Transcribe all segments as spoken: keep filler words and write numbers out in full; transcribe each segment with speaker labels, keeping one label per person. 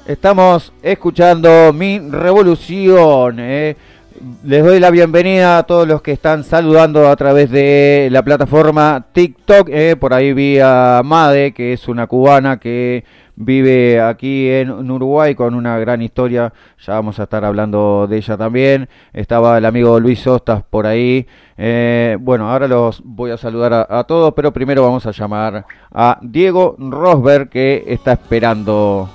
Speaker 1: Estamos escuchando Mi Revolución. Eh. Les doy la bienvenida a todos los que están saludando a través de la plataforma TikTok. Eh. Por ahí vi a Made, que es una cubana que vive aquí en Uruguay con una gran historia. Ya vamos a estar hablando de ella también. Estaba el amigo Luis Sostas por ahí. Eh, bueno, ahora los voy a saludar a, a todos, pero primero vamos a llamar a Diego Rosberg, que está esperando.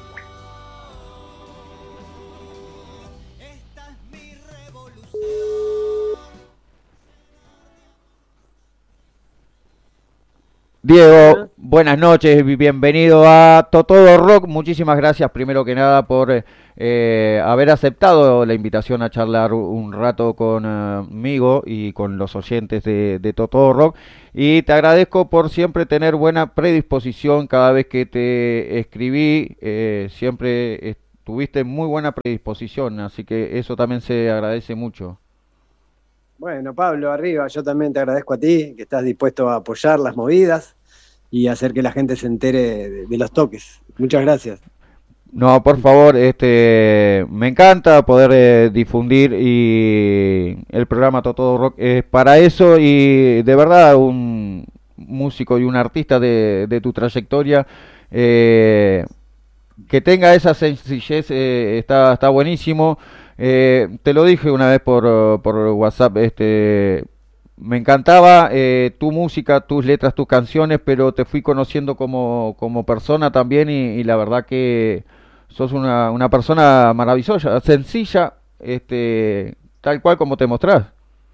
Speaker 1: Diego, buenas noches, bienvenido a Todo Rock. Muchísimas gracias primero que nada por eh, haber aceptado la invitación a charlar un rato conmigo y con los oyentes de, de Todo Rock. Y te agradezco por siempre tener buena predisposición cada vez que te escribí. Eh, siempre tuviste muy buena predisposición, así que eso también se agradece mucho.
Speaker 2: Bueno, Pablo, arriba, yo también te agradezco a ti, que estás dispuesto a apoyar las movidas y hacer que la gente se entere de, de los toques. Muchas gracias.
Speaker 1: No, por favor, este, me encanta poder eh, difundir y el programa Todo Rock es para eso y de verdad un músico y un artista de, de tu trayectoria eh, que tenga esa sencillez eh, está, está buenísimo. Eh, te lo dije una vez por, por WhatsApp, este, me encantaba eh, tu música, tus letras, tus canciones, pero te fui conociendo como, como persona también y, y la verdad que sos una, una persona maravillosa, sencilla, este, tal cual como te mostrás.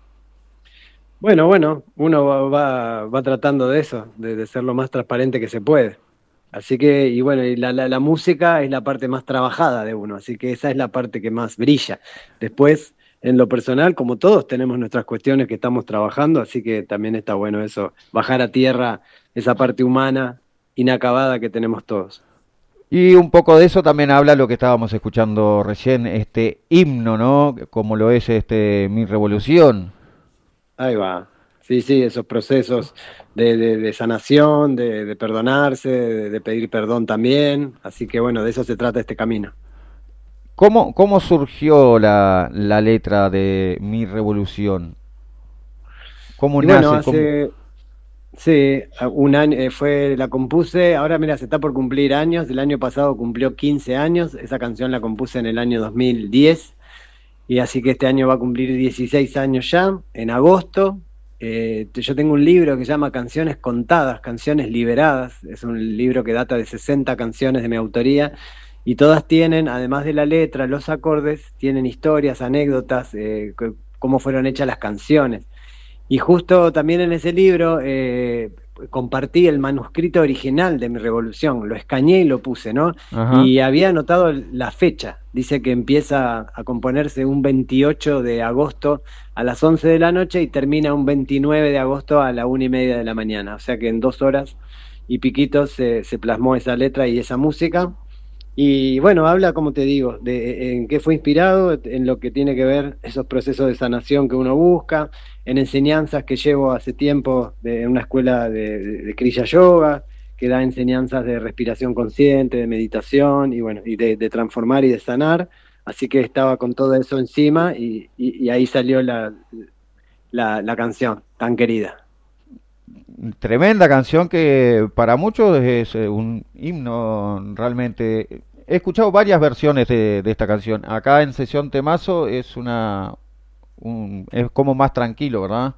Speaker 2: Bueno, bueno, uno va, va, va tratando de eso, de, de ser lo más transparente que se puede. Así que, y bueno, y la, la, la música es la parte más trabajada de uno, así que esa es la parte que más brilla. Después, en lo personal, como todos, tenemos nuestras cuestiones que estamos trabajando, así que también está bueno eso, bajar a tierra esa parte humana inacabada que tenemos todos.
Speaker 1: Y un poco de eso también habla lo que estábamos escuchando recién, este himno, ¿no? Como lo es este Mi Revolución.
Speaker 2: Ahí va. Sí, sí, esos procesos de, de, de sanación, de, de perdonarse, de, de pedir perdón también. Así que bueno, de eso se trata este camino.
Speaker 1: ¿Cómo, cómo surgió la, la letra de Mi Revolución? ¿Cómo
Speaker 2: Y bueno,
Speaker 1: nace? ¿Cómo...
Speaker 2: hace, sí, un año, eh, fue, la compuse, ahora mira, se está por cumplir años, el año pasado cumplió quince años, esa canción la compuse en el año dos mil diez, y así que este año va a cumplir dieciséis años ya, en agosto. Eh, yo tengo un libro que se llama Canciones Contadas, Canciones Liberadas, es un libro que data de sesenta canciones de mi autoría, y todas tienen, además de la letra, los acordes, tienen historias, anécdotas, eh, c- cómo fueron hechas las canciones. Y justo también en ese libro eh, compartí el manuscrito original de Mi Revolución, lo escaneé y lo puse, ¿no?
Speaker 1: Ajá.
Speaker 2: Y había anotado la fecha, dice que empieza a componerse un veintiocho de agosto a las once de la noche y termina un veintinueve de agosto a la una y media de la mañana, o sea que en dos horas y piquitos se, se plasmó esa letra y esa música. Y bueno, habla, como te digo, de en qué fue inspirado, en lo que tiene que ver esos procesos de sanación que uno busca, en enseñanzas que llevo hace tiempo de una escuela de, de, de Kriya Yoga, que da enseñanzas de respiración consciente, de meditación y bueno, y de, de transformar y de sanar. Así que estaba con todo eso encima y, y, y ahí salió la, la, la canción tan querida.
Speaker 1: Tremenda canción que para muchos es eh, un himno realmente. He escuchado varias versiones de, de esta canción. Acá en Sesión Temazo es una un, es como más tranquilo, ¿verdad?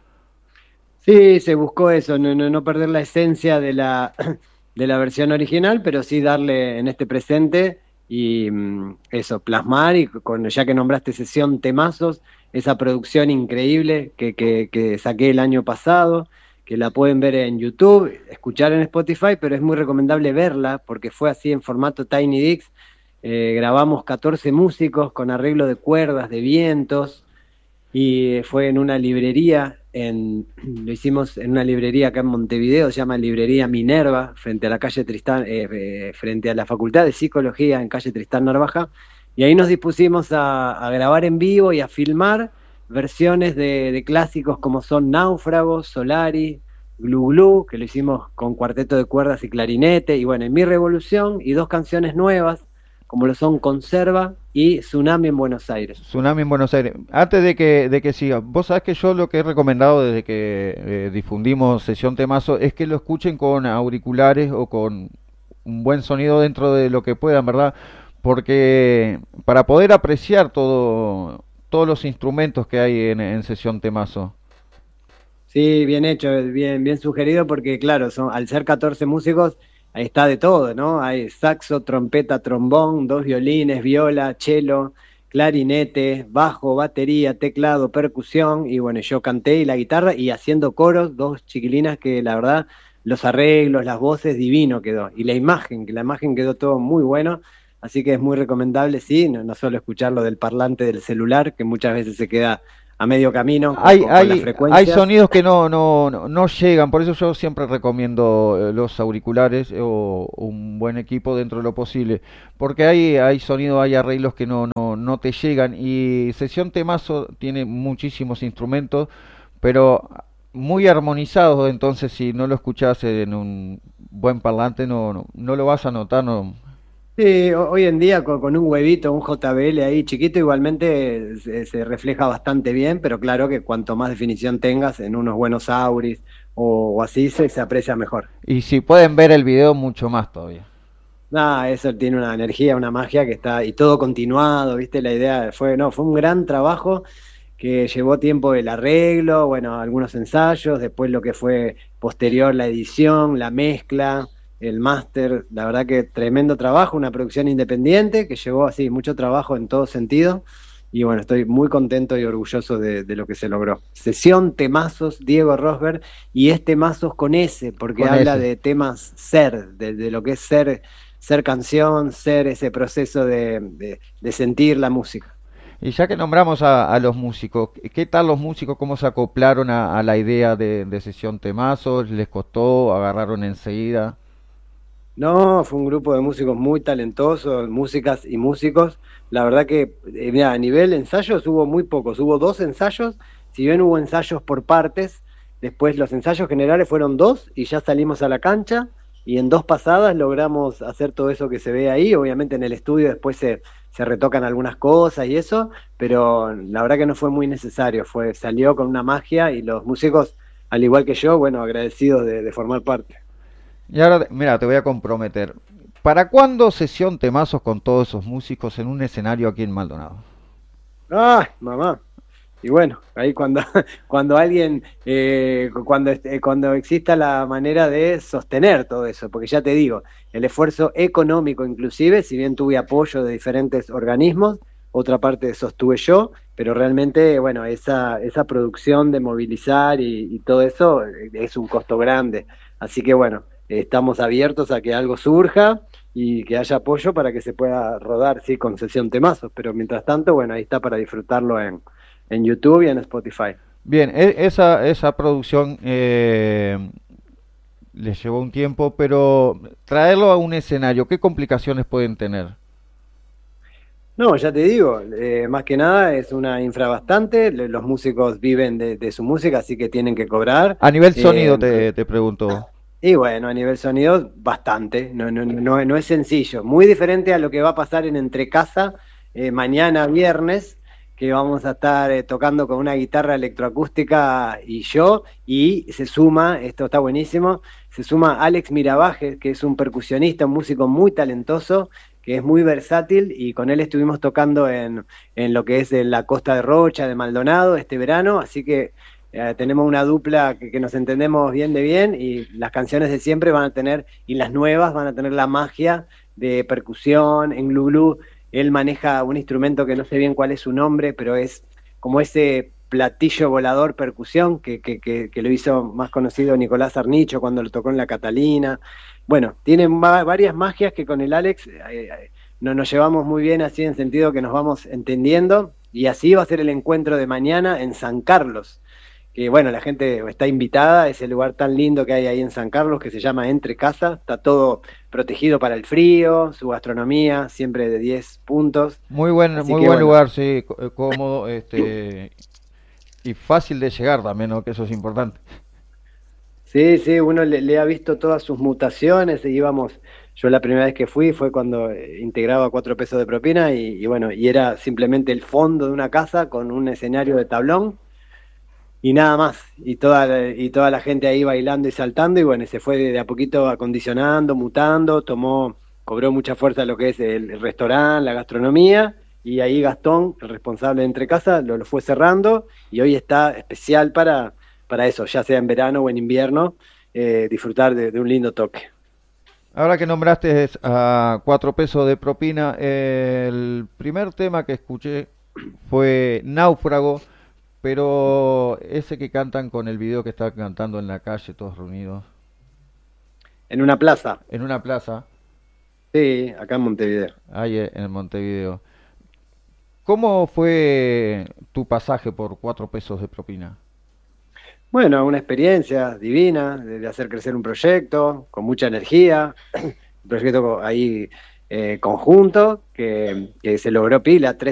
Speaker 2: Sí, se buscó eso, no, no, no perder la esencia de la, de la versión original, pero sí darle en este presente y mm, eso, plasmar y con, ya que nombraste sesión temazos, esa producción increíble que, que, que saqué el año pasado, que la pueden ver en YouTube, escuchar en Spotify, pero es muy recomendable verla porque fue así en formato Tiny Dex. Eh, grabamos catorce músicos con arreglo de cuerdas, de vientos y fue en una librería, en, lo hicimos en una librería acá en Montevideo, se llama Librería Minerva, frente a la calle Tristán, eh, eh, frente a la Facultad de Psicología en calle Tristán Narvaja, y ahí nos dispusimos a, a grabar en vivo y a filmar versiones de, de clásicos como son Náufragos, Solari, Glu Glu, que lo hicimos con cuarteto de cuerdas y clarinete, y bueno, en Mi Revolución, y dos canciones nuevas, como lo son Conserva y Tsunami en Buenos Aires.
Speaker 1: Tsunami en Buenos Aires. Antes de que, de que siga, vos sabés que yo lo que he recomendado desde que eh, difundimos Sesión Temazo es que lo escuchen con auriculares o con un buen sonido dentro de lo que puedan, ¿verdad? Porque para poder apreciar todo, todos los instrumentos que hay en, en Sesión Temazo.
Speaker 2: Sí, bien hecho, bien, bien sugerido, porque claro, son, al ser catorce músicos, ahí está de todo, ¿no? Hay saxo, trompeta, trombón, dos violines, viola, cello, clarinete, bajo, batería, teclado, percusión, y bueno, yo canté y la guitarra, y haciendo coros, dos chiquilinas que la verdad, los arreglos, las voces, divino quedó, y la imagen, que la imagen quedó todo muy bueno, así que es muy recomendable, sí, no, no solo escucharlo del parlante del celular, que muchas veces se queda a medio camino con,
Speaker 1: Hay,
Speaker 2: con, con las
Speaker 1: hay, hay
Speaker 2: frecuencias.
Speaker 1: sonidos que no, no, no, no llegan, por eso yo siempre recomiendo eh, los auriculares o un buen equipo dentro de lo posible, porque hay, hay sonidos, hay arreglos que no, no, no te llegan y Sesión Temazo tiene muchísimos instrumentos, pero muy armonizados, entonces si no lo escuchás en un buen parlante no, no, no lo vas a notar, no.
Speaker 2: Sí, ho- hoy en día con, con un huevito, un J B L ahí chiquito, igualmente se, se refleja bastante bien, pero claro que cuanto más definición tengas en unos buenos auris o, o así, se, se aprecia mejor.
Speaker 1: Y si pueden ver el video, mucho más todavía.
Speaker 2: Nada, eso tiene una energía, una magia que está, y todo continuado, ¿viste? La idea fue, no, fue un gran trabajo que llevó tiempo el arreglo, bueno, algunos ensayos, después lo que fue posterior la edición, la mezcla, el máster, la verdad que tremendo trabajo, una producción independiente que llevó así mucho trabajo en todo sentido, y bueno, estoy muy contento y orgulloso de, de lo que se logró. Sesión Temazos, Diego Rosberg, y es Temazos con S, porque
Speaker 1: Con
Speaker 2: habla
Speaker 1: ese.
Speaker 2: de temas ser, de, de lo que es ser, ser canción, ser ese proceso de, de, de sentir la música.
Speaker 1: Y ya que nombramos a, a los músicos, ¿qué tal los músicos? ¿Cómo se acoplaron a, a la idea de, de Sesión Temazos? ¿Les costó? ¿Agarraron enseguida?
Speaker 2: No, fue un grupo de músicos muy talentosos, músicas y músicos. La verdad que, eh, mira, a nivel ensayos hubo muy pocos, hubo dos ensayos, si bien hubo ensayos por partes, después los ensayos generales fueron dos y ya salimos a la cancha y en dos pasadas logramos hacer todo eso que se ve ahí. Obviamente en el estudio después se, se retocan algunas cosas y eso, pero la verdad que no fue muy necesario, fue, salió con una magia y los músicos, al igual que yo, bueno, agradecidos de, de formar parte.
Speaker 1: Y ahora, mira, te voy a comprometer. ¿Para cuándo Sesión Temazos con todos esos músicos en un escenario aquí en Maldonado?
Speaker 2: ¡Ay, mamá! Y bueno, ahí cuando, cuando alguien, eh, cuando, este- cuando exista la manera de sostener todo eso, porque ya te digo, el esfuerzo económico inclusive, si bien tuve apoyo de diferentes organismos, otra parte sostuve yo, pero realmente, bueno, esa, esa producción de movilizar y, y todo eso eh, es un costo grande. Así que bueno, estamos abiertos a que algo surja y que haya apoyo para que se pueda rodar, sí, con sesión temazos, pero mientras tanto, bueno, ahí está para disfrutarlo en en YouTube y en Spotify.
Speaker 1: Bien, e- esa, esa producción eh, les llevó un tiempo, pero traerlo a un escenario, ¿qué complicaciones pueden tener?
Speaker 2: No, ya te digo, eh, más que nada es una infra bastante, le- los músicos viven de, de su música, así que tienen que cobrar.
Speaker 1: A nivel
Speaker 2: Eh,
Speaker 1: sonido te, te pregunto.
Speaker 2: y bueno, a nivel sonido, bastante, no, no, no, no es sencillo. Muy diferente a lo que va a pasar en Entre Casa eh, mañana viernes, que vamos a estar eh, tocando con una guitarra electroacústica y yo, y se suma, esto está buenísimo, se suma Alex Mirabaje, que es un percusionista, un músico muy talentoso, que es muy versátil, y con él estuvimos tocando en, en lo que es en la Costa de Rocha, de Maldonado, este verano, así que eh, tenemos una dupla que, que nos entendemos bien de bien, y las canciones de siempre van a tener, y las nuevas van a tener la magia de percusión. En Glu Glu él maneja un instrumento que no sé bien cuál es su nombre, pero es como ese platillo volador percusión que, que, que, que lo hizo más conocido Nicolás Arnicho cuando lo tocó en la Catalina. Bueno, tiene va- varias magias que con el Alex eh, eh, no nos llevamos muy bien, así en sentido que nos vamos entendiendo, y así va a ser el encuentro de mañana en San Carlos, que bueno, la gente está invitada, ese lugar tan lindo que hay ahí en San Carlos, que se llama Entre Casa, está todo protegido para el frío, su gastronomía siempre de diez puntos,
Speaker 1: Muy buen,
Speaker 2: así
Speaker 1: muy
Speaker 2: que
Speaker 1: buen
Speaker 2: bueno,
Speaker 1: lugar, sí, có- cómodo, este, y fácil de llegar también, ¿no? Que eso es importante.
Speaker 2: sí, sí, uno le, le ha visto todas sus mutaciones, y íbamos Yo la primera vez que fui fue cuando eh, integraba cuatro pesos de propina y, y bueno, y era simplemente el fondo de una casa con un escenario de tablón y nada más. Y toda, la- y toda la gente ahí bailando y saltando y bueno, y se fue de, de a poquito acondicionando, mutando, tomó, cobró mucha fuerza lo que es el, el restaurante, la gastronomía. Y ahí Gastón, el responsable de Entre Casa, lo, lo fue cerrando y hoy está especial para, para eso, ya sea en verano o en invierno, eh, disfrutar de de un lindo toque.
Speaker 1: Ahora que nombraste a cuatro pesos de propina, el primer tema que escuché fue Náufrago, pero ese que cantan con el video que está cantando en la calle, todos reunidos,
Speaker 2: En una plaza,
Speaker 1: en una plaza,
Speaker 2: sí, acá en Montevideo.
Speaker 1: ahí en Montevideo. ¿Cómo fue tu pasaje por cuatro pesos de propina?
Speaker 2: Bueno, una experiencia divina de, de hacer crecer un proyecto con mucha energía, un proyecto co- ahí eh, conjunto que, que se logró pila, tres